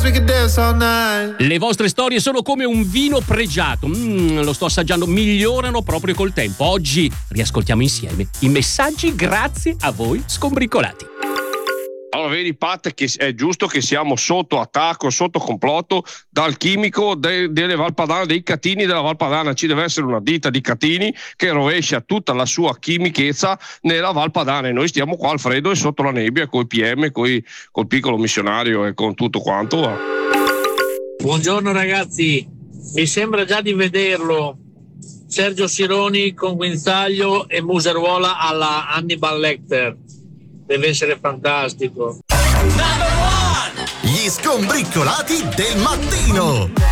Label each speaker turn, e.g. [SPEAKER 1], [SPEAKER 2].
[SPEAKER 1] Le vostre storie sono come un vino pregiato, lo sto assaggiando, migliorano proprio col tempo. Oggi riascoltiamo insieme i messaggi grazie a voi scombricolati.
[SPEAKER 2] Allora vedi Pat che è giusto che siamo sotto attacco, sotto complotto dal chimico delle Valpadana, dei catini della Valpadana. Ci deve essere una ditta di catini che rovescia tutta la sua chimichezza nella Valpadana e noi stiamo qua al freddo e sotto la nebbia coi PM, col piccolo missionario e con tutto quanto.
[SPEAKER 3] Buongiorno ragazzi, mi sembra già di vederlo Sergio Sironi con guinzaglio e museruola alla Hannibal Lecter. Deve essere fantastico.
[SPEAKER 4] Gli scombriccolati del mattino.